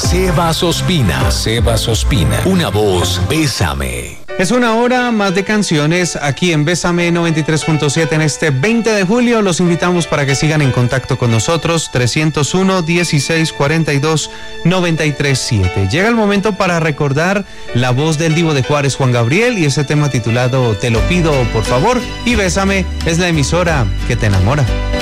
Sebas Ospina. Una voz, Bésame. Es una hora más de canciones aquí en Bésame 93.7 en este 20 de julio. Los invitamos para que sigan en contacto con nosotros. 301-1642-937. Llega el momento para recordar la voz del Divo de Juárez, Juan Gabriel, y ese tema titulado Te lo pido, por favor. Y Bésame es la emisora que te enamora.